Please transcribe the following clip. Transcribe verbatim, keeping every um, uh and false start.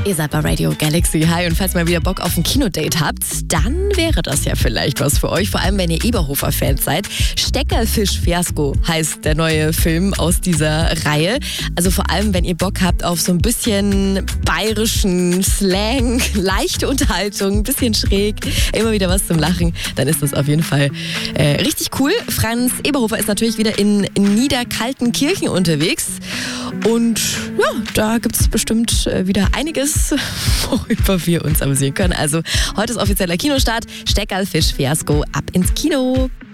Ihr seid bei Radio Galaxy. Hi, und falls ihr mal wieder Bock auf ein Kinodate habt, dann wäre das ja vielleicht was für euch. Vor allem, wenn ihr Eberhofer-Fans seid. Steckerfisch-Fiasko heißt der neue Film aus dieser Reihe. Also vor allem, wenn ihr Bock habt auf so ein bisschen bayerischen Slang, leichte Unterhaltung, ein bisschen schräg, immer wieder was zum Lachen, dann ist das auf jeden Fall äh, richtig cool. Franz Eberhofer ist natürlich wieder in, in Niederkaltenkirchen unterwegs. Und ja, da gibt es bestimmt äh, wieder einiges, worüber wir uns amüsieren können. Also heute ist offizieller Kinostart. Steckerfisch-Fiasko, ab ins Kino.